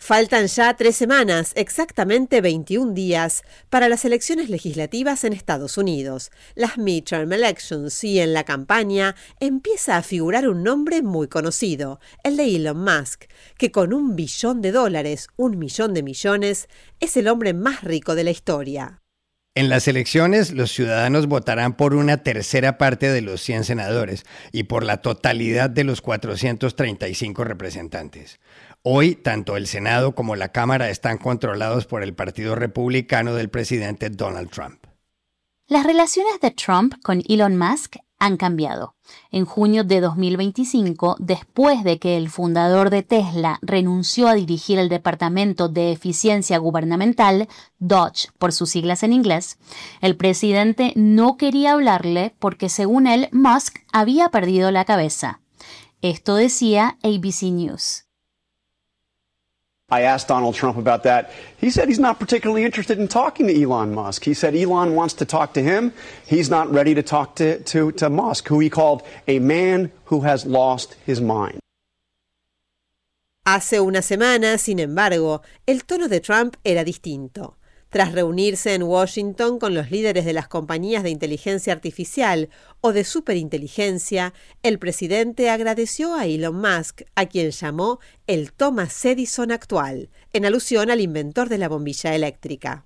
Faltan ya 3 semanas, exactamente 21 días, para las elecciones legislativas en Estados Unidos, las midterm elections, y en la campaña empieza a figurar un nombre muy conocido, el de Elon Musk, que con $1 billón, 1 millón de millones, es el hombre más rico de la historia. En las elecciones, los ciudadanos votarán por una tercera parte de los 100 senadores y por la totalidad de los 435 representantes. Hoy, tanto el Senado como la Cámara están controlados por el Partido Republicano del presidente Donald Trump. Las relaciones de Trump con Elon Musk han cambiado. En junio de 2025, después de que el fundador de Tesla renunció a dirigir el Departamento de Eficiencia Gubernamental, DOGE por sus siglas en inglés, el presidente no quería hablarle porque, según él, Musk había perdido la cabeza. Esto decía ABC News. I asked Donald Trump about that. He said he's not particularly interested in talking to Elon Musk. He said Elon wants to talk to him. He's not ready to talk to Musk, who he called a man who has lost his mind. Hace una semana, sin embargo, el tono de Trump era distinto. Tras reunirse en Washington con los líderes de las compañías de inteligencia artificial o de superinteligencia, el presidente agradeció a Elon Musk, a quien llamó el Thomas Edison actual, en alusión al inventor de la bombilla eléctrica.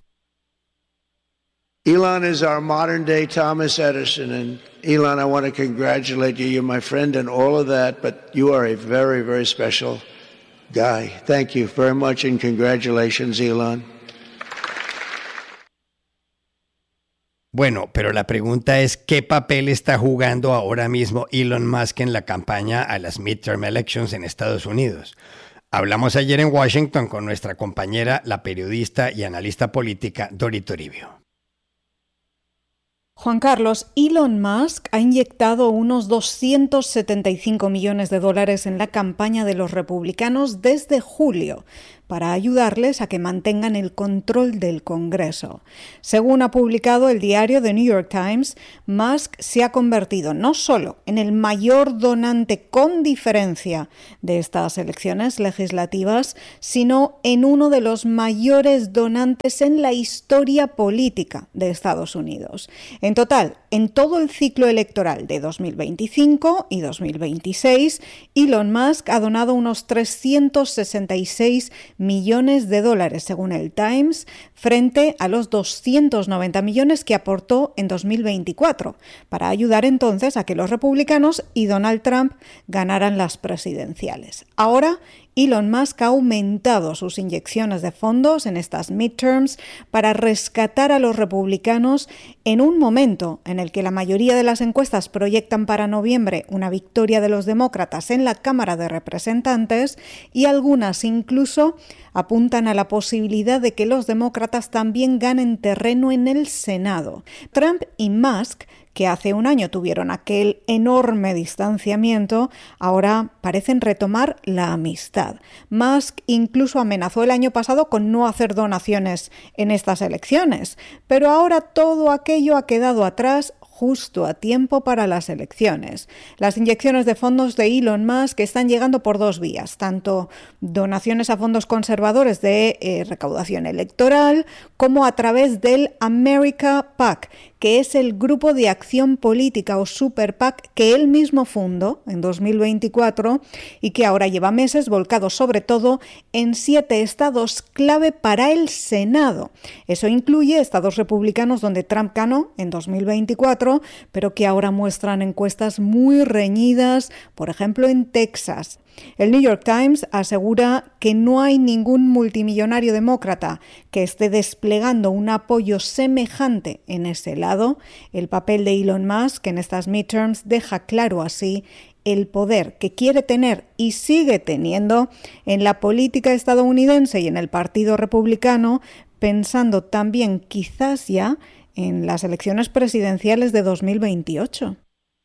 Elon is our modern day Thomas Edison, and Elon, I want to congratulate you. You're my friend and all of that, but you are a very, very special guy. Thank you very much and congratulations, Elon. Bueno, pero la pregunta es, ¿qué papel está jugando ahora mismo Elon Musk en la campaña a las midterm elections en Estados Unidos? Hablamos ayer en Washington con nuestra compañera, la periodista y analista política Dori Toribio. Juan Carlos, Elon Musk ha inyectado unos $275 millones en la campaña de los republicanos desde julio para ayudarles a que mantengan el control del Congreso. Según ha publicado el diario The New York Times, Musk se ha convertido no solo en el mayor donante con diferencia de estas elecciones legislativas, sino en uno de los mayores donantes en la historia política de Estados Unidos. En total, en todo el ciclo electoral de 2025 y 2026, Elon Musk ha donado unos $366 millones, según el Times, frente a los 290 millones que aportó en 2024, para ayudar entonces a que los republicanos y Donald Trump ganaran las presidenciales. Ahora, Elon Musk ha aumentado sus inyecciones de fondos en estas midterms para rescatar a los republicanos en un momento en el que la mayoría de las encuestas proyectan para noviembre una victoria de los demócratas en la Cámara de Representantes y algunas incluso apuntan a la posibilidad de que los demócratas también ganen terreno en el Senado. Trump y Musk, que hace un año tuvieron aquel enorme distanciamiento, ahora parecen retomar la amistad. Musk incluso amenazó el año pasado con no hacer donaciones en estas elecciones, pero ahora todo aquello ha quedado atrás justo a tiempo para las elecciones. Las inyecciones de fondos de Elon Musk están llegando por dos vías, tanto donaciones a fondos conservadores de recaudación electoral como a través del America PAC, que es el grupo de acción política o Super PAC que él mismo fundó en 2024 y que ahora lleva meses volcado sobre todo en 7 estados clave para el Senado. Eso incluye estados republicanos donde Trump ganó en 2024, pero que ahora muestran encuestas muy reñidas, por ejemplo en Texas. El New York Times asegura que no hay ningún multimillonario demócrata que esté desplegando un apoyo semejante en ese lado. El papel de Elon Musk en estas midterms deja claro así el poder que quiere tener y sigue teniendo en la política estadounidense y en el Partido Republicano, pensando también quizás ya en las elecciones presidenciales de 2028.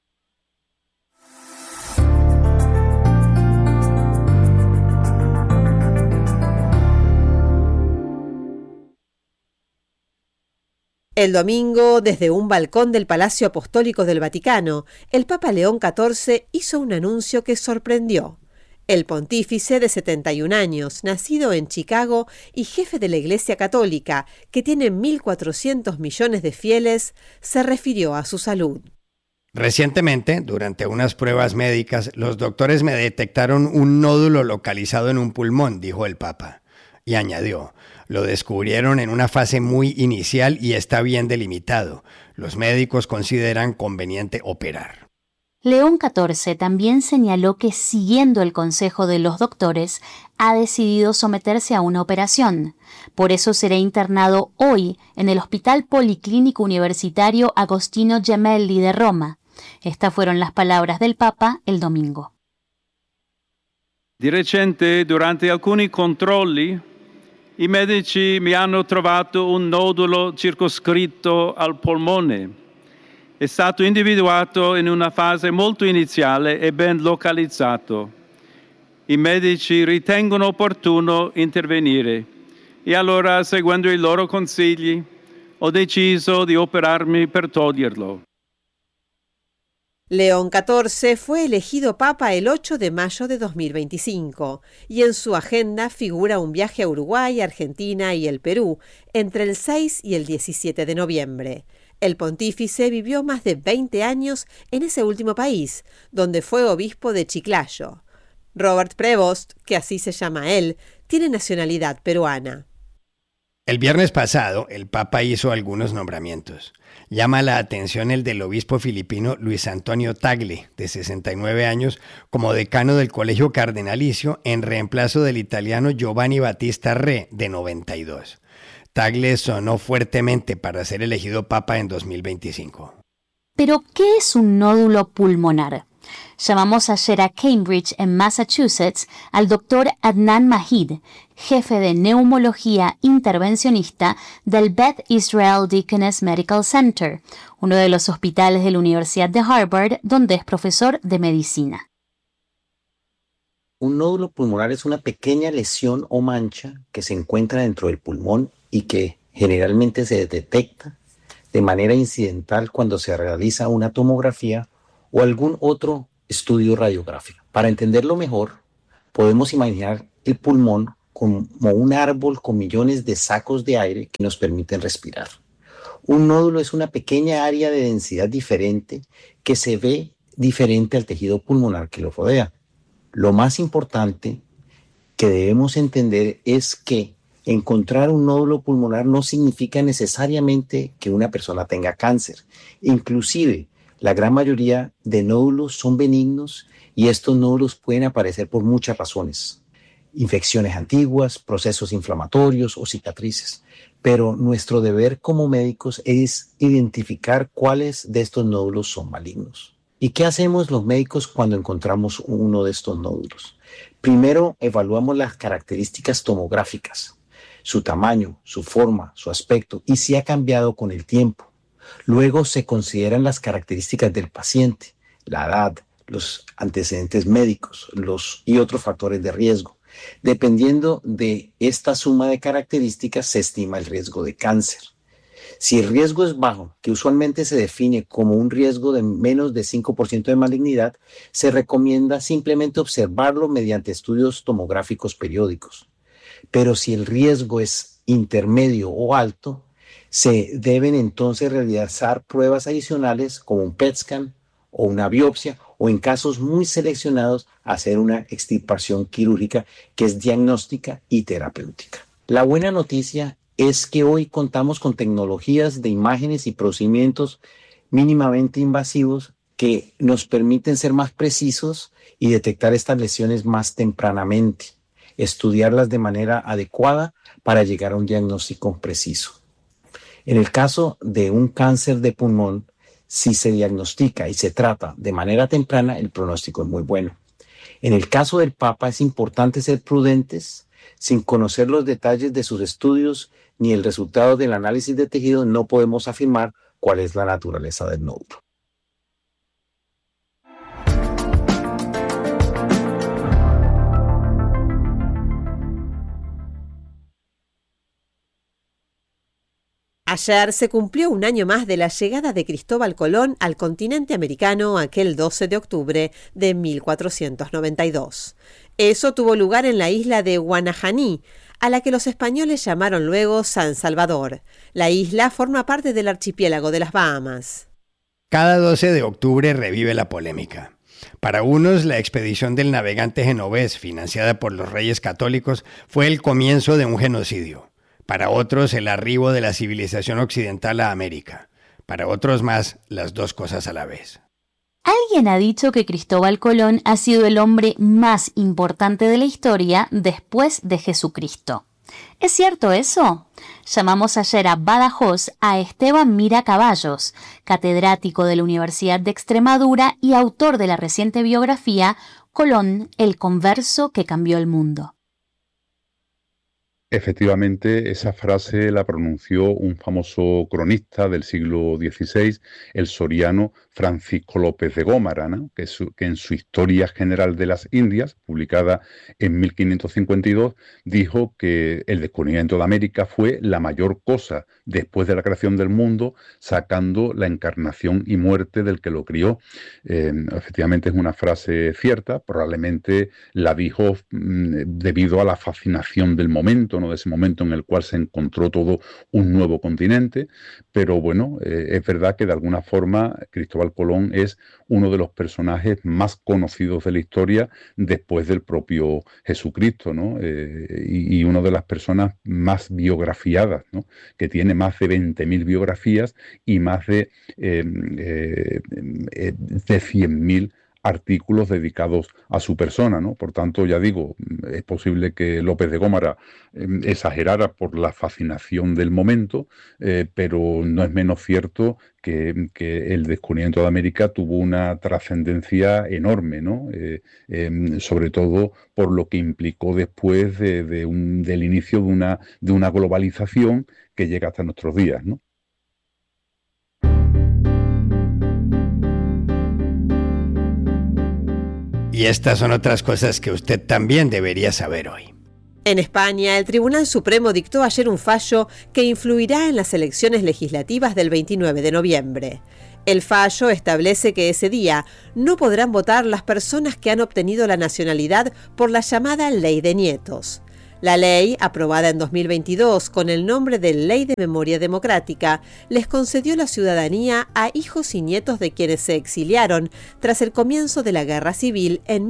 El domingo, desde un balcón del Palacio Apostólico del Vaticano, el Papa León XIV hizo un anuncio que sorprendió. El pontífice de 71 años, nacido en Chicago y jefe de la Iglesia Católica, que tiene 1.400 millones de fieles, se refirió a su salud. Recientemente, durante unas pruebas médicas, los doctores me detectaron un nódulo localizado en un pulmón, dijo el Papa. Y añadió, lo descubrieron en una fase muy inicial y está bien delimitado. Los médicos consideran conveniente operar. León XIV también señaló que, siguiendo el consejo de los doctores, ha decidido someterse a una operación. Por eso será internado hoy en el Hospital Policlínico Universitario Agostino Gemelli de Roma. Estas fueron las palabras del Papa el domingo. Di recente, durante alcuni controlli, i medici mi hanno trovato un nodulo circoscritto al polmone. È stato individuato in una fase molto iniziale e ben localizzato. I medici ritengono opportuno intervenire e allora, seguendo i loro consigli, ho deciso di operarmi per toglierlo. León XIV fue elegido Papa el 8 de mayo de 2025 y en su agenda figura un viaje a Uruguay, Argentina y el Perú entre el 6 y el 17 de noviembre. El pontífice vivió más de 20 años en ese último país, donde fue obispo de Chiclayo. Robert Prevost, que así se llama él, tiene nacionalidad peruana. El viernes pasado, el Papa hizo algunos nombramientos. Llama la atención el del obispo filipino Luis Antonio Tagle, de 69 años, como decano del Colegio Cardenalicio, en reemplazo del italiano Giovanni Battista Re, de 92. Tagle sonó fuertemente para ser elegido Papa en 2025. ¿Pero qué es un nódulo pulmonar? Llamamos ayer a Cambridge, en Massachusetts, al doctor Adnan Mahid, jefe de neumología intervencionista del Beth Israel Deaconess Medical Center, uno de los hospitales de la Universidad de Harvard, donde es profesor de medicina. Un nódulo pulmonar es una pequeña lesión o mancha que se encuentra dentro del pulmón y que generalmente se detecta de manera incidental cuando se realiza una tomografía o algún otro estudio radiográfico. Para entenderlo mejor, podemos imaginar el pulmón como un árbol con millones de sacos de aire que nos permiten respirar. Un nódulo es una pequeña área de densidad diferente que se ve diferente al tejido pulmonar que lo rodea. Lo más importante que debemos entender es que encontrar un nódulo pulmonar no significa necesariamente que una persona tenga cáncer. Inclusive, la gran mayoría de nódulos son benignos y estos nódulos pueden aparecer por muchas razones. Infecciones antiguas, procesos inflamatorios o cicatrices. Pero nuestro deber como médicos es identificar cuáles de estos nódulos son malignos. ¿Y qué hacemos los médicos cuando encontramos uno de estos nódulos? Primero, evaluamos las características tomográficas, su tamaño, su forma, su aspecto y si ha cambiado con el tiempo. Luego se consideran las características del paciente, la edad, los antecedentes médicos y otros factores de riesgo. Dependiendo de esta suma de características se estima el riesgo de cáncer. Si el riesgo es bajo, que usualmente se define como un riesgo de menos de 5% de malignidad, se recomienda simplemente observarlo mediante estudios tomográficos periódicos. Pero si el riesgo es intermedio o alto, se deben entonces realizar pruebas adicionales como un PET scan o una biopsia o en casos muy seleccionados hacer una extirpación quirúrgica que es diagnóstica y terapéutica. La buena noticia es que hoy contamos con tecnologías de imágenes y procedimientos mínimamente invasivos que nos permiten ser más precisos y detectar estas lesiones más tempranamente, estudiarlas de manera adecuada para llegar a un diagnóstico preciso. En el caso de un cáncer de pulmón, si se diagnostica y se trata de manera temprana, el pronóstico es muy bueno. En el caso del Papa es importante ser prudentes. Sin conocer los detalles de sus estudios ni el resultado del análisis de tejido, no podemos afirmar cuál es la naturaleza del nódulo. Ayer se cumplió un año más de la llegada de Cristóbal Colón al continente americano aquel 12 de octubre de 1492. Eso tuvo lugar en la isla de Guanajaní, a la que los españoles llamaron luego San Salvador. La isla forma parte del archipiélago de las Bahamas. Cada 12 de octubre revive la polémica. Para unos, la expedición del navegante genovés, financiada por los reyes católicos, fue el comienzo de un genocidio. Para otros, el arribo de la civilización occidental a América. Para otros más, las dos cosas a la vez. Alguien ha dicho que Cristóbal Colón ha sido el hombre más importante de la historia después de Jesucristo. ¿Es cierto eso? Llamamos ayer a Badajoz a Esteban Mira Caballos, catedrático de la Universidad de Extremadura y autor de la reciente biografía Colón, el converso que cambió el mundo. Efectivamente, esa frase la pronunció un famoso cronista del siglo XVI, el soriano Francisco López de Gómara, ¿no? que en su Historia General de las Indias, publicada en 1552, dijo que el descubrimiento de América fue la mayor cosa después de la creación del mundo, sacando la encarnación y muerte del que lo crió. Efectivamente es una frase cierta, probablemente la dijo debido a la fascinación del momento, ¿no? De ese momento en el cual se encontró todo un nuevo continente, pero bueno, es verdad que de alguna forma Cristóbal Colón es uno de los personajes más conocidos de la historia después del propio Jesucristo, ¿no? Y una de las personas más biografiadas, ¿no? Que tiene más de 20.000 biografías y más de 100.000 artículos dedicados a su persona, ¿no? Por tanto, ya digo, es posible que López de Gómara exagerara por la fascinación del momento, pero no es menos cierto que el descubrimiento de América tuvo una trascendencia enorme, ¿no? Sobre todo por lo que implicó después del inicio de una globalización que llega hasta nuestros días, ¿no? Y estas son otras cosas que usted también debería saber hoy. En España, el Tribunal Supremo dictó ayer un fallo que influirá en las elecciones legislativas del 29 de noviembre. El fallo establece que ese día no podrán votar las personas que han obtenido la nacionalidad por la llamada Ley de Nietos. La ley, aprobada en 2022 con el nombre de Ley de Memoria Democrática, les concedió la ciudadanía a hijos y nietos de quienes se exiliaron tras el comienzo de la Guerra Civil en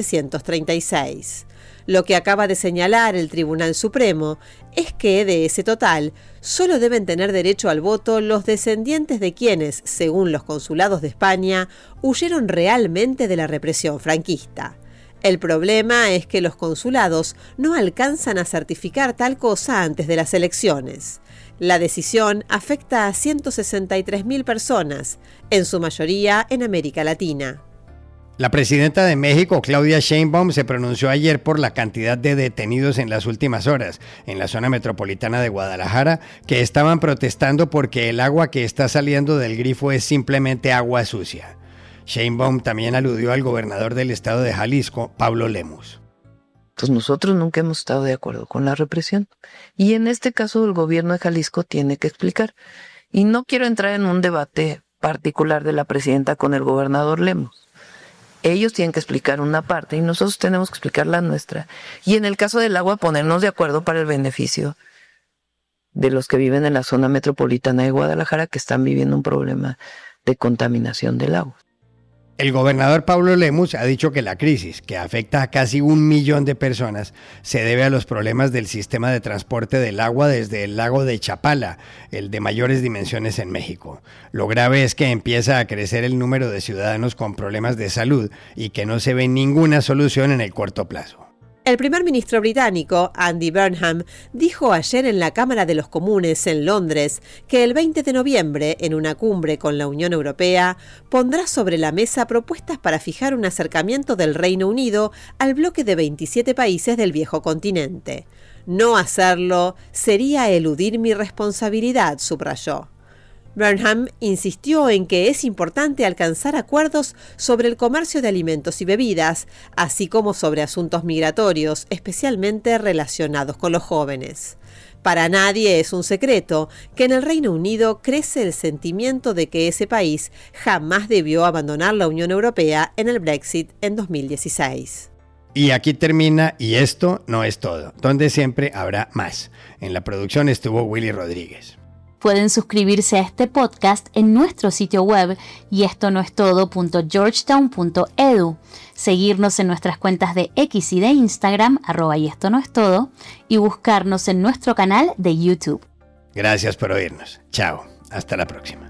1936. Lo que acaba de señalar el Tribunal Supremo es que, de ese total, solo deben tener derecho al voto los descendientes de quienes, según los consulados de España, huyeron realmente de la represión franquista. El problema es que los consulados no alcanzan a certificar tal cosa antes de las elecciones. La decisión afecta a 163.000 personas, en su mayoría en América Latina. La presidenta de México, Claudia Sheinbaum, se pronunció ayer por la cantidad de detenidos en las últimas horas en la zona metropolitana de Guadalajara que estaban protestando porque el agua que está saliendo del grifo es simplemente agua sucia. Sheinbaum también aludió al gobernador del estado de Jalisco, Pablo Lemus. Pues nosotros nunca hemos estado de acuerdo con la represión. Y en este caso el gobierno de Jalisco tiene que explicar. Y no quiero entrar en un debate particular de la presidenta con el gobernador Lemus. Ellos tienen que explicar una parte y nosotros tenemos que explicar la nuestra. Y en el caso del agua, ponernos de acuerdo para el beneficio de los que viven en la zona metropolitana de Guadalajara, que están viviendo un problema de contaminación del agua. El gobernador Pablo Lemus ha dicho que la crisis, que afecta a casi 1 millón de personas, se debe a los problemas del sistema de transporte del agua desde el lago de Chapala, el de mayores dimensiones en México. Lo grave es que empieza a crecer el número de ciudadanos con problemas de salud y que no se ve ninguna solución en el corto plazo. El primer ministro británico, Andy Burnham, dijo ayer en la Cámara de los Comunes en Londres que el 20 de noviembre, en una cumbre con la Unión Europea, pondrá sobre la mesa propuestas para fijar un acercamiento del Reino Unido al bloque de 27 países del viejo continente. No hacerlo sería eludir mi responsabilidad, subrayó. Burnham insistió en que es importante alcanzar acuerdos sobre el comercio de alimentos y bebidas, así como sobre asuntos migratorios, especialmente relacionados con los jóvenes. Para nadie es un secreto que en el Reino Unido crece el sentimiento de que ese país jamás debió abandonar la Unión Europea en el Brexit en 2016. Y aquí termina Y esto no es todo, donde siempre habrá más. En la producción estuvo Willy Rodríguez. Pueden suscribirse a este podcast en nuestro sitio web yestonoestodo.georgetown.edu, seguirnos en nuestras cuentas de X y de Instagram, @yestonoestodo, y buscarnos en nuestro canal de YouTube. Gracias por oírnos. Chao. Hasta la próxima.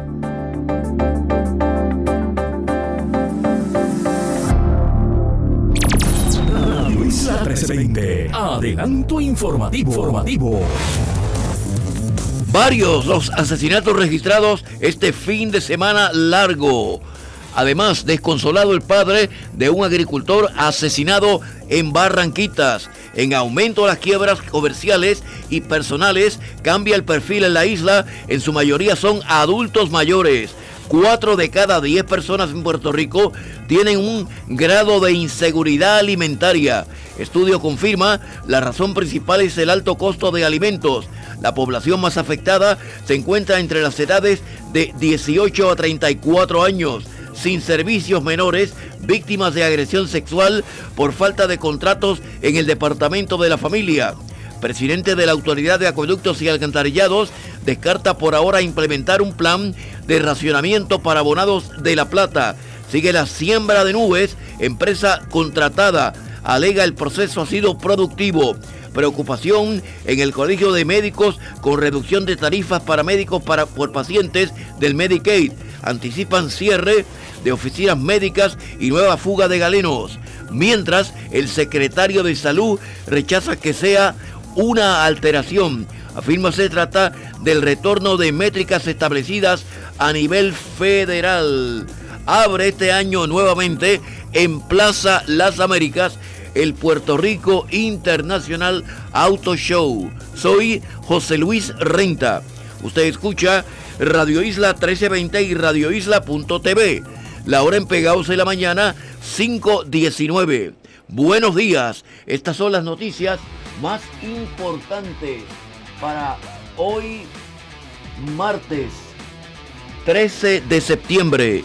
Radio Isla 1320. Adelanto informativo. Varios los asesinatos registrados este fin de semana largo. Además, desconsolado el padre de un agricultor asesinado en Barranquitas. En aumento las quiebras comerciales y personales, cambia el perfil en la isla. En su mayoría son adultos mayores. 4 de cada 10 personas en Puerto Rico tienen un grado de inseguridad alimentaria. Estudio confirma, la razón principal es el alto costo de alimentos. La población más afectada se encuentra entre las edades de 18 a 34 años, sin servicios menores, víctimas de agresión sexual por falta de contratos en el Departamento de la Familia. Presidente de la Autoridad de Acueductos y Alcantarillados descarta por ahora implementar un plan de racionamiento para abonados de La Plata. Sigue la siembra de nubes, empresa contratada, alega el proceso ha sido productivo. Preocupación en el Colegio de Médicos con reducción de tarifas para médicos por pacientes del Medicaid. Anticipan cierre de oficinas médicas y nueva fuga de galenos. Mientras, el secretario de Salud rechaza que sea una alteración. Afirma se trata del retorno de métricas establecidas a nivel federal. Abre este año nuevamente en Plaza Las Américas el Puerto Rico International Auto Show. Soy José Luis Renta. Usted escucha Radio Isla 1320 y radioisla.tv. La hora en Pegados de la mañana, 5:19. Buenos días. Estas son las noticias más importantes para hoy, martes 13 de septiembre.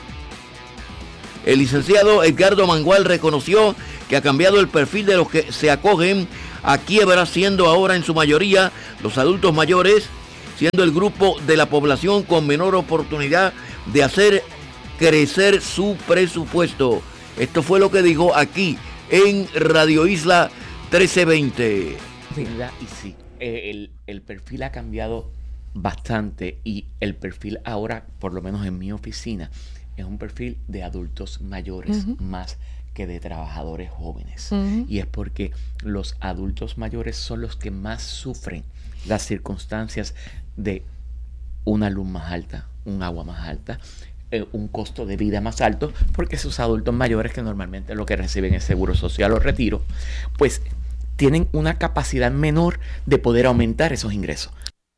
El licenciado Edgardo Mangual reconoció que ha cambiado el perfil de los que se acogen a quiebra, siendo ahora en su mayoría los adultos mayores, siendo el grupo de la población con menor oportunidad de hacer crecer su presupuesto. Esto fue lo que dijo aquí en Radio Isla 1320. Y sí, el perfil ha cambiado bastante y el perfil ahora, por lo menos en mi oficina, es un perfil de adultos mayores más que de trabajadores jóvenes. Y es porque los adultos mayores son los que más sufren las circunstancias de una luz más alta, un agua más alta, un costo de vida más alto, porque esos adultos mayores, que normalmente lo que reciben es seguro social o retiro, pues tienen una capacidad menor de poder aumentar esos ingresos.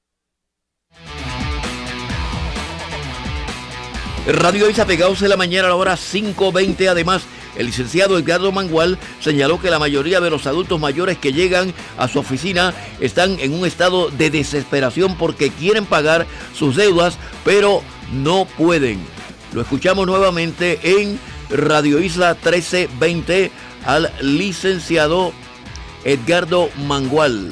Radio Isla Pegados de la mañana a la hora 5:20. Además, el licenciado Edgardo Mangual señaló que la mayoría de los adultos mayores que llegan a su oficina están en un estado de desesperación porque quieren pagar sus deudas, pero no pueden. Lo escuchamos nuevamente en Radio Isla 1320 al licenciado Edgardo Mangual.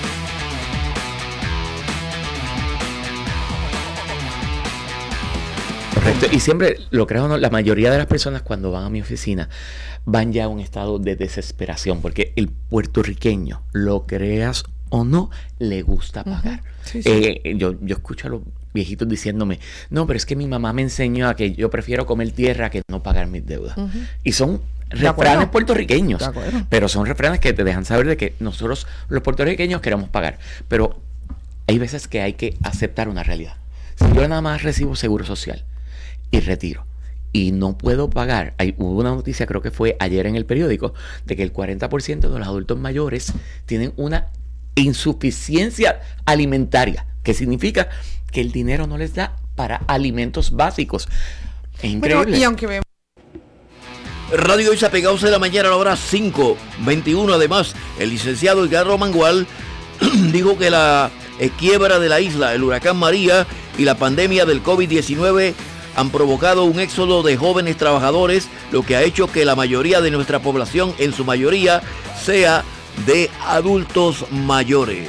Correcto. Y siempre, lo creo o no, la mayoría de las personas cuando van a mi oficina van ya a un estado de desesperación, porque el puertorriqueño, lo creas o no, le gusta pagar. Sí, sí. Yo escucho a los viejitos diciéndome, no, pero es que mi mamá me enseñó a que yo prefiero comer tierra que no pagar mis deudas. Y son refranes puertorriqueños, pero son refranes que te dejan saber de que nosotros los puertorriqueños queremos pagar, pero hay veces que hay que aceptar una realidad. Si yo nada más recibo seguro social y retiro y no puedo pagar, hubo una noticia, creo que fue ayer en el periódico, de que el 40% de los adultos mayores tienen una insuficiencia alimentaria, que significa que el dinero no les da para alimentos básicos. Es increíble. Bueno, y aunque vemos Radio Isla Pegados de la mañana a la hora 5:21. Además, el licenciado Edgardo Mangual dijo que la quiebra de la isla, el huracán María y la pandemia del COVID-19 han provocado un éxodo de jóvenes trabajadores, lo que ha hecho que la mayoría de nuestra población, en su mayoría, sea de adultos mayores.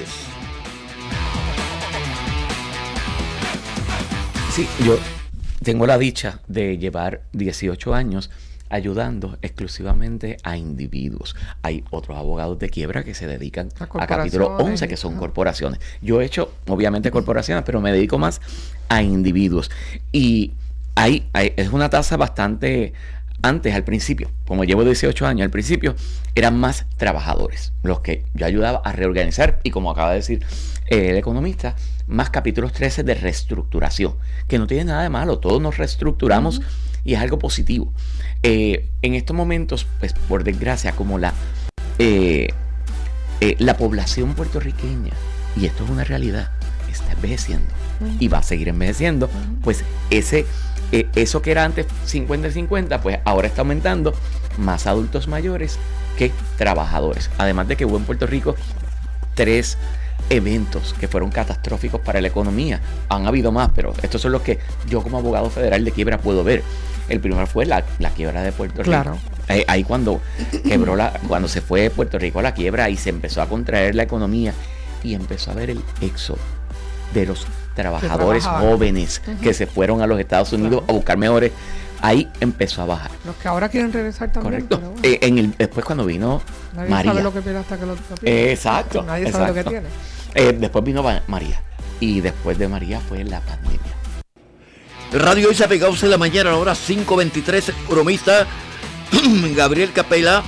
Sí, yo tengo la dicha de llevar 18 años ayudando exclusivamente a individuos. Hay otros abogados de quiebra que se dedican a capítulo 11, que son corporaciones. Yo he hecho, obviamente, corporaciones, pero me dedico más a individuos. Y es una tasa bastante... Antes, al principio, como llevo 18 años, al principio eran más trabajadores los que yo ayudaba a reorganizar, y como acaba de decir el economista, más capítulos 13 de reestructuración, que no tiene nada de malo, todos nos reestructuramos y es algo positivo. En estos momentos, pues por desgracia, como la población puertorriqueña, y esto es una realidad, está envejeciendo y va a seguir envejeciendo, pues eso que era antes 50-50, pues ahora está aumentando, más adultos mayores que trabajadores. Además de que hubo en Puerto Rico 3 eventos que fueron catastróficos para la economía. Han habido más, pero estos son los que yo como abogado federal de quiebra puedo ver. El primero fue la quiebra de Puerto Rico. Claro. Ahí cuando cuando se fue Puerto Rico a la quiebra y se empezó a contraer la economía y empezó a ver el éxodo de los trabajadores jóvenes que se fueron a los Estados Unidos a buscar mejores. Ahí empezó a bajar. Los que ahora quieren regresar también. Correcto. Bueno. Después cuando vino nadie María. Sabe lo que pierde hasta que lo pierde. Exacto. Nadie sabe lo que tiene. Después vino María. Y después de María fue la pandemia. Radio Isla Pegados en la mañana, a la hora 5:23, economista Gabriel Capella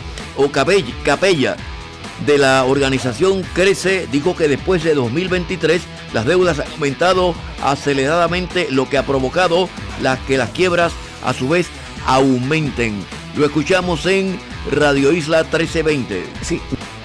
de la organización Crece dijo que después de 2023 las deudas han aumentado aceleradamente, lo que ha provocado que las quiebras a su vez aumenten. Lo escuchamos en Radio Isla 1320. Sí.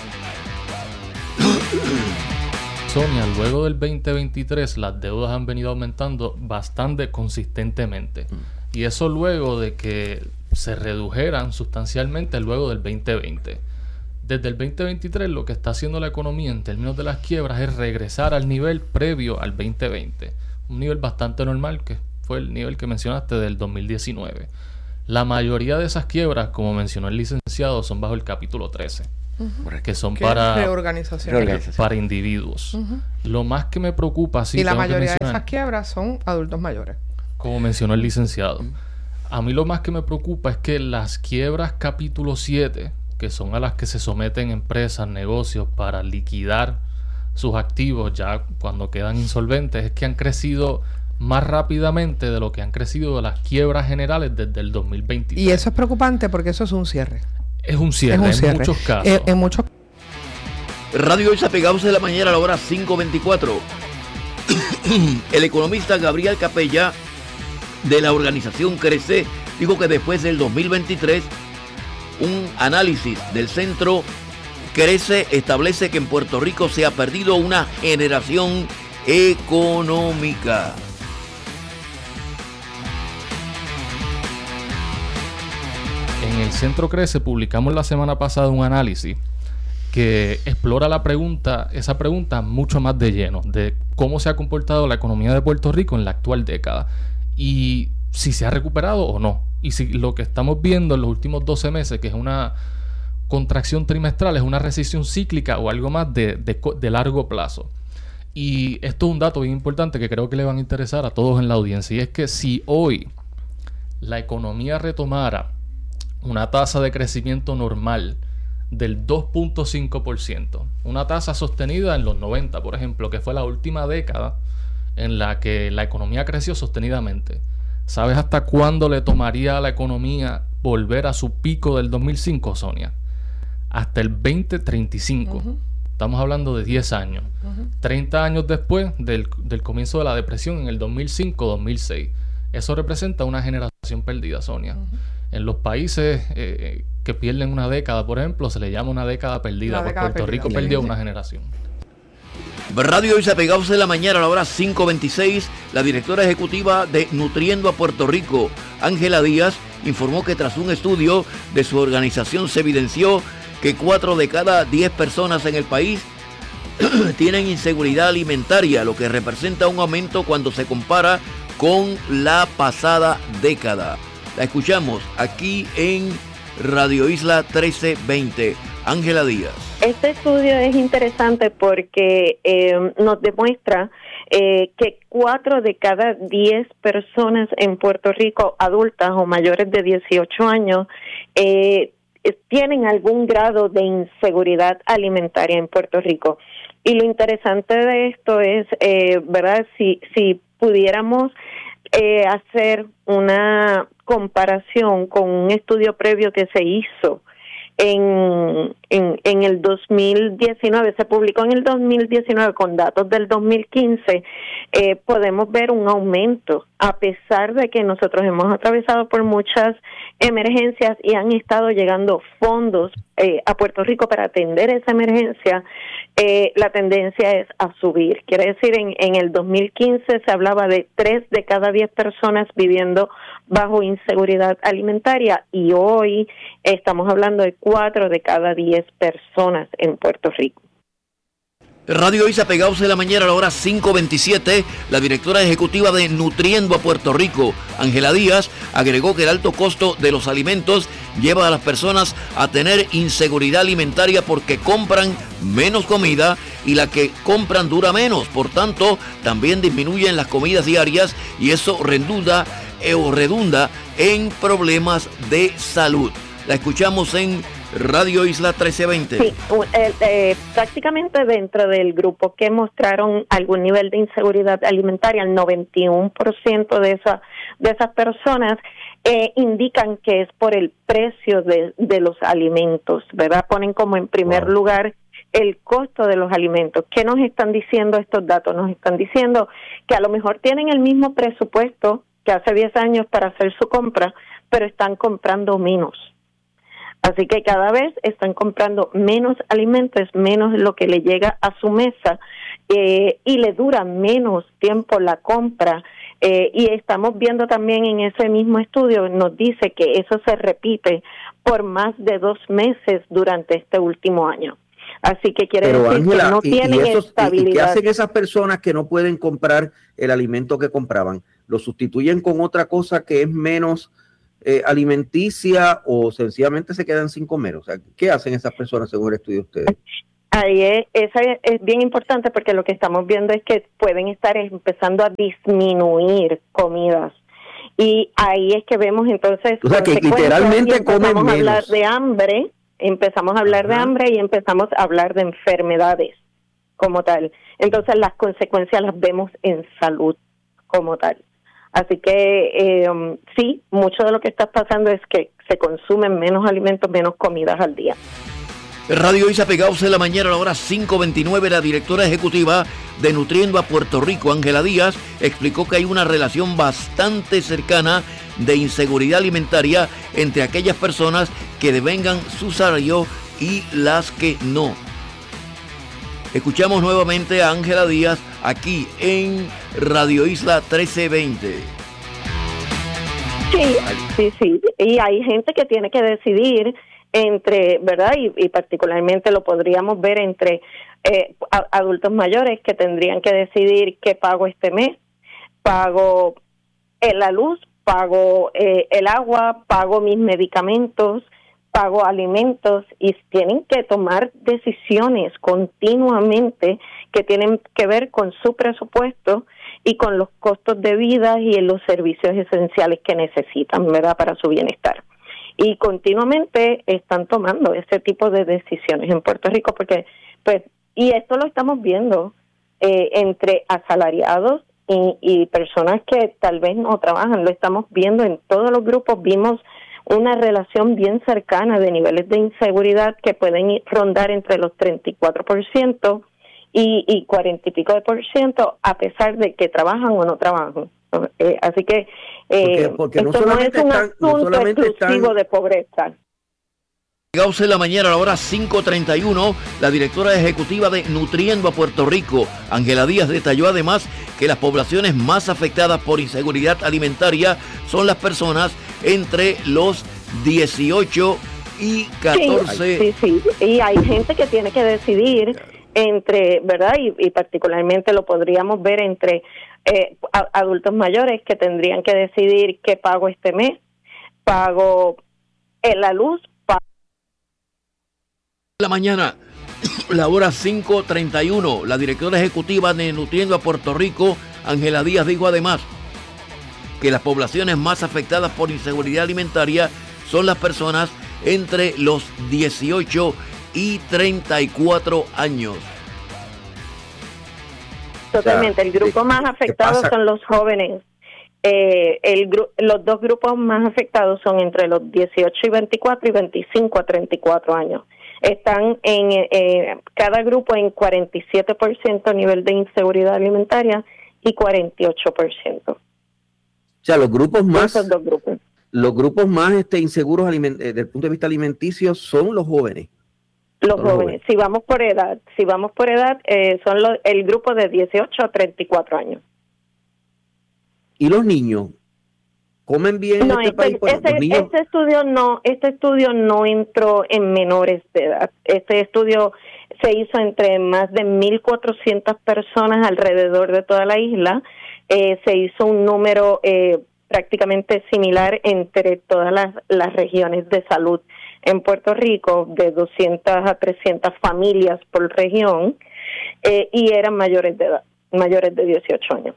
Sonia, luego del 2023 las deudas han venido aumentando bastante consistentemente. Y eso luego de que se redujeran sustancialmente luego del 2020. Desde el 2023 lo que está haciendo la economía en términos de las quiebras es regresar al nivel previo al 2020. Un nivel bastante normal, que fue el nivel que mencionaste del 2019. La mayoría de esas quiebras, como mencionó el licenciado, son bajo el capítulo 13. Que son para reorganización para individuos. Lo más que me preocupa, y la mayoría de esas quiebras son adultos mayores, como mencionó el licenciado. A mí lo más que me preocupa es que las quiebras capítulo 7, que son a las que se someten empresas, negocios para liquidar sus activos ya cuando quedan insolventes, es que han crecido más rápidamente de lo que han crecido las quiebras generales desde el 2023. Y eso es preocupante porque eso es un cierre. Es un cierre en muchos casos. En muchos. Radio Isla Pegados de la mañana, a la hora 5:24. El economista Gabriel Capella de la organización Crece dijo que después del 2023 un análisis del centro Crece establece que en Puerto Rico se ha perdido una generación económica. En el Centro Crece publicamos la semana pasada un análisis que explora esa pregunta mucho más de lleno, de cómo se ha comportado la economía de Puerto Rico en la actual década y si se ha recuperado o no. Y si lo que estamos viendo en los últimos 12 meses, que es una contracción trimestral, es una recesión cíclica o algo más de largo plazo. Y esto es un dato bien importante que creo que le van a interesar a todos en la audiencia, y es que si hoy la economía retomara una tasa de crecimiento normal del 2.5%, una tasa sostenida en los 90, por ejemplo, que fue la última década en la que la economía creció sostenidamente. ¿Sabes hasta cuándo le tomaría a la economía volver a su pico del 2005, Sonia? Hasta el 2035. Estamos hablando de 10 años. 30 años después del comienzo de la depresión en el 2005-2006. Eso representa una generación perdida, Sonia. En los países que pierden una década, por ejemplo, se le llama una década perdida. Puerto Rico perdió una generación. Radio Isla Pegados de la mañana, a la hora 5:26, la directora ejecutiva de Nutriendo a Puerto Rico, Ángela Díaz, informó que tras un estudio de su organización se evidenció que 4 de cada 10 personas en el país tienen inseguridad alimentaria, lo que representa un aumento cuando se compara con la pasada década. La escuchamos aquí en Radio Isla 1320. Ángela Díaz. Este estudio es interesante porque nos demuestra que 4 de cada 10 personas en Puerto Rico, adultas o mayores de 18 años, tienen algún grado de inseguridad alimentaria en Puerto Rico. Y lo interesante de esto es, ¿verdad? Si pudiéramos hacer una comparación con un estudio previo que se hizo en el 2019, se publicó en el 2019 con datos del 2015, podemos ver un aumento, a pesar de que nosotros hemos atravesado por muchas emergencias y han estado llegando fondos a Puerto Rico para atender esa emergencia. La tendencia es a subir. Quiere decir, en el 2015 se hablaba de 3 de cada 10 personas viviendo bajo inseguridad alimentaria y hoy estamos hablando de 4 de cada 10 personas en Puerto Rico. Radio Isa, pegados en la mañana a la hora 5:27, la directora ejecutiva de Nutriendo a Puerto Rico, Ángela Díaz, agregó que el alto costo de los alimentos lleva a las personas a tener inseguridad alimentaria porque compran menos comida y la que compran dura menos. Por tanto, también disminuyen las comidas diarias y eso redunda en problemas de salud. La escuchamos en Radio Isla 1320. Sí, prácticamente dentro del grupo que mostraron algún nivel de inseguridad alimentaria, el 91% de esas personas indican que es por el precio de los alimentos, ¿verdad? Ponen como en primer lugar el costo de los alimentos. ¿Qué nos están diciendo estos datos? Nos están diciendo que a lo mejor tienen el mismo presupuesto que hace 10 años para hacer su compra, pero están comprando menos. Así que cada vez están comprando menos alimentos, menos lo que le llega a su mesa y le dura menos tiempo la compra. Y estamos viendo también en ese mismo estudio, nos dice que eso se repite por más de 2 meses durante este último año. Así que quiere decir, Ángela, que no tienen estabilidad. ¿Y qué hacen esas personas que no pueden comprar el alimento que compraban? ¿Lo sustituyen con otra cosa que es menos alimenticia o sencillamente se quedan sin comer? O sea, ¿qué hacen esas personas según el estudio de ustedes? Esa es bien importante porque lo que estamos viendo es que pueden estar empezando a disminuir comidas. Y ahí es que vemos entonces... O sea, que literalmente comen menos. Empezamos a hablar de hambre y empezamos a hablar de enfermedades como tal. Entonces las consecuencias las vemos en salud como tal. Así que sí, mucho de lo que está pasando es que se consumen menos alimentos, menos comidas al día. Radio Isa, pegados en la mañana a la hora 5:29, la directora ejecutiva de Nutriendo a Puerto Rico, Ángela Díaz, explicó que hay una relación bastante cercana de inseguridad alimentaria entre aquellas personas que devengan su salario y las que no. Escuchamos nuevamente a Ángela Díaz aquí en Radio Isla 1320. Sí. Y hay gente que tiene que decidir entre, ¿verdad? Y particularmente lo podríamos ver entre adultos mayores que tendrían que decidir qué pago este mes. Pago la luz, pago el agua, pago mis medicamentos, pago alimentos, y tienen que tomar decisiones continuamente que tienen que ver con su presupuesto y con los costos de vida y en los servicios esenciales que necesitan, ¿verdad?, para su bienestar. Y continuamente están tomando ese tipo de decisiones en Puerto Rico porque, pues, y esto lo estamos viendo entre asalariados y personas que tal vez no trabajan, lo estamos viendo en todos los grupos. Vimos una relación bien cercana de niveles de inseguridad que pueden rondar entre los 34% y 40 y pico de % a pesar de que trabajan o no trabajan. Así que porque esto no es un asunto exclusivo de pobreza. Llegados en la mañana a la hora 5:31, la directora ejecutiva de Nutriendo a Puerto Rico, Ángela Díaz, detalló además que las poblaciones más afectadas por inseguridad alimentaria son las personas entre los 18 y 14. Sí. Y hay gente que tiene que decidir entre, ¿verdad? Y particularmente lo podríamos ver entre adultos mayores que tendrían que decidir qué pago este mes, pago la luz, la mañana, la hora 5:31, la directora ejecutiva de Nutriendo a Puerto Rico, Ángela Díaz, dijo además que las poblaciones más afectadas por inseguridad alimentaria son las personas entre los 18 y 34 años. Totalmente, el grupo más afectado son los jóvenes. Los dos grupos más afectados son entre los 18 y 24 y 25 a 34 años. Están en cada grupo en 47% a nivel de inseguridad alimentaria y 48%. O sea, los grupos más, esos dos grupos. Los grupos más inseguros desde el punto de vista alimenticio son los jóvenes. Los jóvenes. Si vamos por edad, son el grupo de 18 a 34 años. ¿Y los niños? ¿Comen bien no, en este país? Este estudio no entró en menores de edad. Este estudio se hizo entre más de 1,400 personas alrededor de toda la isla. Se hizo un número prácticamente similar entre todas las regiones de salud en Puerto Rico, de 200 a 300 familias por región, y eran mayores de edad, mayores de 18 años.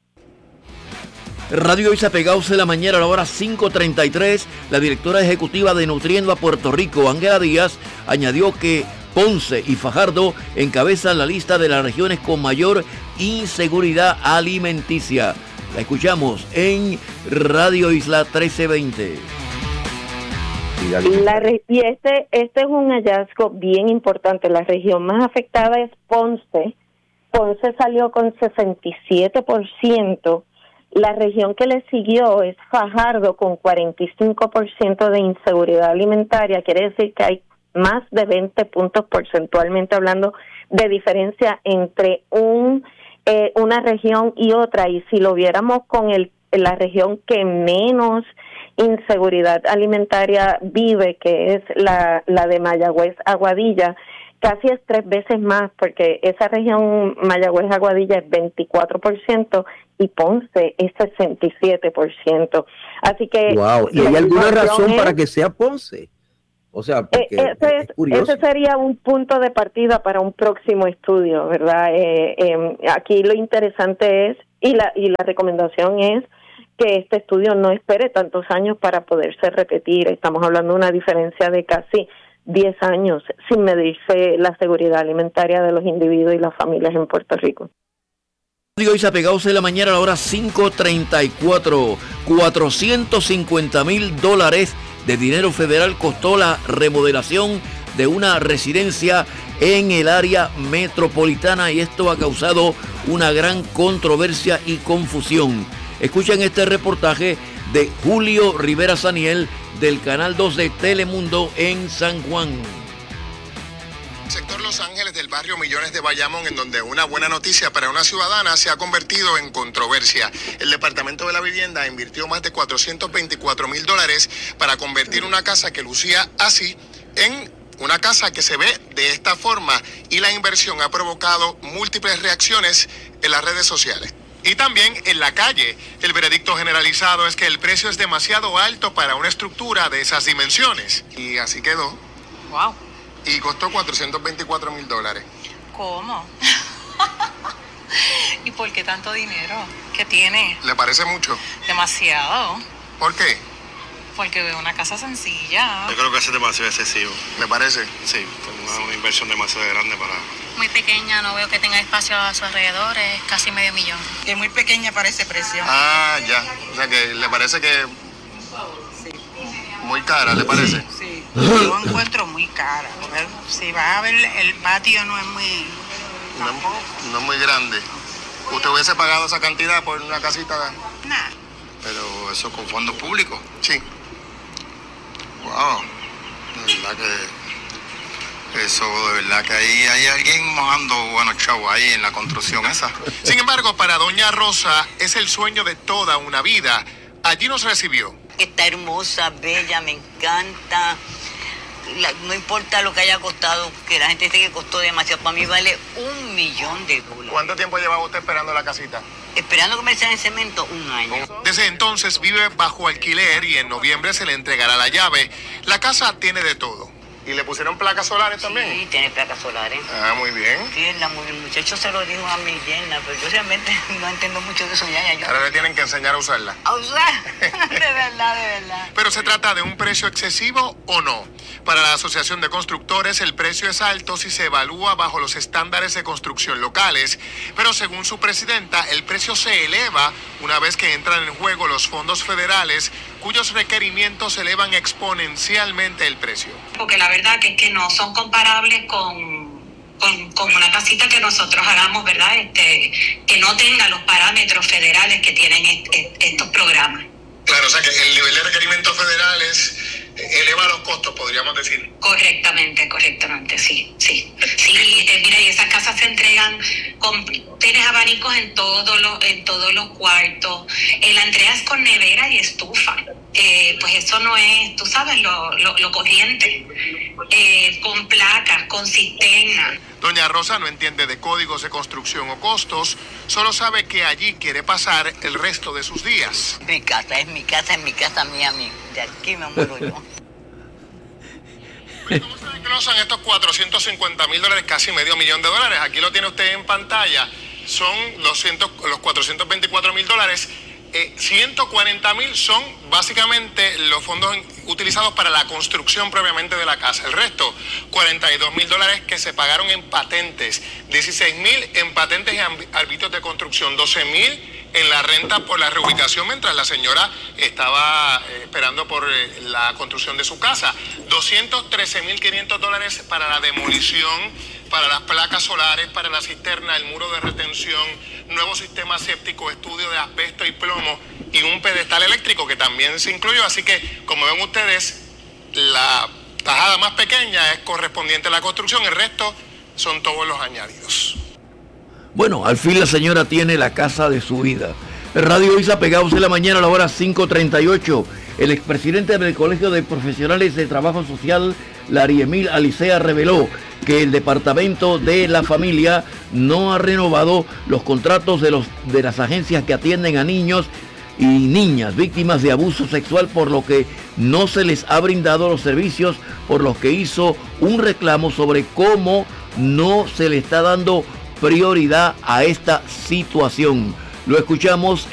Radio Isla Pegados en la mañana a la hora 5:33, la directora ejecutiva de Nutriendo a Puerto Rico, Ángela Díaz, añadió que Ponce y Fajardo encabezan la lista de las regiones con mayor inseguridad alimenticia. La escuchamos en Radio Isla 1320. Y este es un hallazgo bien importante. La región más afectada es Ponce. Ponce salió con 67%. La región que le siguió es Fajardo con 45% de inseguridad alimentaria. Quiere decir que hay más de 20 puntos porcentualmente hablando de diferencia entre una región y otra. Y si lo viéramos con la región que menos inseguridad alimentaria vive, que es la de Mayagüez Aguadilla, casi es 3 veces más, porque esa región Mayagüez Aguadilla es 24% y Ponce es 67%. Así que wow. ¿Y hay alguna razón para que sea Ponce? O sea, porque es curioso. Ese sería un punto de partida para un próximo estudio, ¿verdad? Aquí lo interesante es, y la recomendación es que este estudio no espere tantos años para poderse repetir. Estamos hablando de una diferencia de casi 10 años sin medirse la seguridad alimentaria de los individuos y las familias en Puerto Rico. Digo, Isla Pegados en la mañana a la hora 5:34, $450,000 de dinero federal costó la remodelación de una residencia en el área metropolitana y esto ha causado una gran controversia y confusión. Escuchen este reportaje de Julio Rivera Saniel del Canal 2 de Telemundo en San Juan. Sector Los Ángeles del barrio Millones de Bayamón, en donde una buena noticia para una ciudadana se ha convertido en controversia. El Departamento de la Vivienda invirtió más de $424,000 para convertir una casa que lucía así en una casa que se ve de esta forma, y la inversión ha provocado múltiples reacciones en las redes sociales. Y también en la calle, el veredicto generalizado es que el precio es demasiado alto para una estructura de esas dimensiones. Y así quedó. Wow. Y costó $424,000. ¿Cómo? ¿Y por qué tanto dinero? ¿Qué tiene? ¿Le parece mucho? Demasiado. ¿Por qué? Porque veo una casa sencilla. Yo creo que es demasiado excesivo. ¿Le parece? Sí, una inversión demasiado grande para... Muy pequeña, no veo que tenga espacio a su alrededor, es casi $500,000. Es muy pequeña para ese precio. Ah, ya. O sea, que le parece que... Sí. Muy cara, ¿le parece? Sí, yo encuentro muy cara. Si va a ver, el patio no es muy... No es muy grande. ¿Usted hubiese pagado esa cantidad por una casita? Nah. Pero eso con fondos públicos. Sí. Wow. De verdad que... Eso, de verdad que ahí hay alguien mojando, bueno, chavo, ahí en la construcción esa. Sin embargo, para doña Rosa es el sueño de toda una vida. Allí nos recibió. Está hermosa, bella, me encanta. no importa lo que haya costado, que la gente dice que costó demasiado, para mí vale $1 millón. ¿Cuánto tiempo llevaba usted esperando la casita? Esperando comercial en cemento, 1 año. Desde entonces vive bajo alquiler y en noviembre se le entregará la llave. La casa tiene de todo. ¿Y le pusieron placas solares también? Sí, tiene placas solares. Ah, muy bien. Sí, el muchacho se lo dijo a mi yerna, pero yo realmente no entiendo mucho de eso ya. Ahora le tienen que enseñar a usarla. ¿A usar? De verdad. ¿Pero se trata de un precio excesivo o no? Para la Asociación de Constructores, el precio es alto si se evalúa bajo los estándares de construcción locales, pero según su presidenta, el precio se eleva una vez que entran en juego los fondos federales, cuyos requerimientos elevan exponencialmente el precio. Porque la verdad que es que no son comparables con una casita que nosotros hagamos, ¿verdad? Que no tenga los parámetros federales que tienen estos programas. Claro, o sea que el nivel de requerimientos federales eleva los costos, podríamos decir. Correctamente, sí. Mira, y esas casas se entregan tienes abanicos en todos los cuartos. La entregas con nevera y estufa. Pues eso no es, tú sabes, lo corriente. Con placas, con cisterna. Doña Rosa no entiende de códigos de construcción o costos, solo sabe que allí quiere pasar el resto de sus días. Mi casa es mi casa mía. De aquí me muero yo. ¿Cómo se desglosan estos $450,000, casi $500,000? Aquí lo tiene usted en pantalla. Son los $424,000. 140,000 son básicamente los fondos utilizados para la construcción propiamente de la casa. El resto, $42,000 que se pagaron en patentes, 16,000 en patentes y arbitrios de construcción, 12,000 en la renta por la reubicación mientras la señora estaba esperando por la construcción de su casa, $213,500 para la demolición, para las placas solares, para la cisterna, el muro de retención, nuevo sistema séptico, estudio de asbesto y plomo y un pedestal eléctrico que también se incluyó. Así que, como ven ustedes, la tajada más pequeña es correspondiente a la construcción, el resto son todos los añadidos. Bueno, al fin la señora tiene la casa de su vida. Radio Isa, pegados en la mañana a la hora 5:38. El expresidente del Colegio de Profesionales de Trabajo Social, Lariemil Alicea, reveló que el Departamento de la Familia no ha renovado los contratos de las agencias que atienden a niños y niñas víctimas de abuso sexual, por lo que no se les ha brindado los servicios, por los que hizo un reclamo sobre cómo no se le está dando prioridad a esta situación. Lo escuchamos